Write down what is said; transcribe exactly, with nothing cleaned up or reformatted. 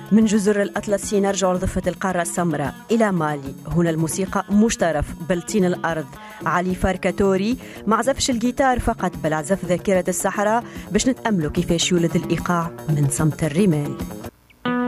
من جزر الأطلسي نرجع لضفة القارة السمراء إلى مالي. هنا الموسيقى مشترف بلتين الأرض علي فاركاتوري مع زفش الجيتار فقط، بل عزف ذاكرة الصحراء باش نتأملوا كيفاش يولد الإيقاع من صمت الرمال.